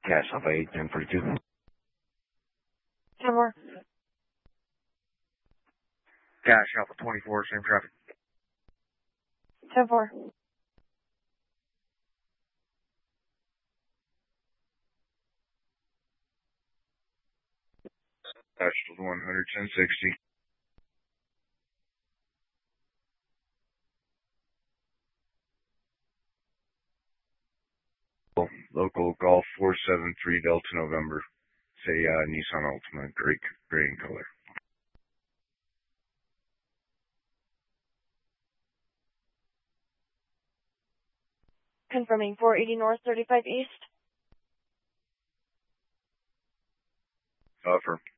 Cash Alpha 8, 1042. 10-4. Cash Alpha 24, same traffic. 10-4. Cash 100, 1060. Local Golf 473 Delta November. It's a Nissan Altima, gray in color. Confirming 480 North, 35 East. Affirm.